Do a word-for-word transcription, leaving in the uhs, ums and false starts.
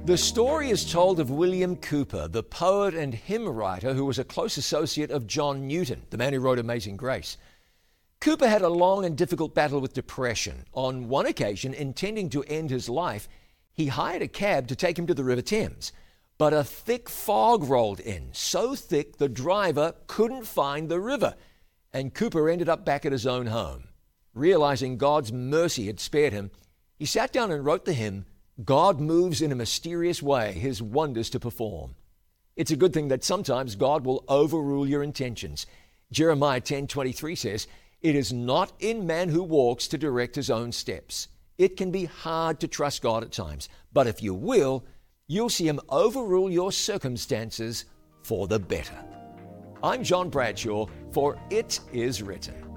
The story is told of William Cowper, the poet and hymn writer who was a close associate of John Newton, the man who wrote Amazing Grace. Cowper had a long and difficult battle with depression. On one occasion, intending to end his life, he hired a cab to take him to the River Thames. But a thick fog rolled in, so thick the driver couldn't find the river, and Cowper ended up back at his own home. Realizing God's mercy had spared him, he sat down and wrote the hymn, "God moves in a mysterious way, his wonders to perform." It's a good thing that sometimes God will overrule your intentions. Jeremiah ten twenty-three says, "It is not in man who walks to direct his own steps." It can be hard to trust God at times, but if you will, you'll see him overrule your circumstances for the better. I'm John Bradshaw for It Is Written.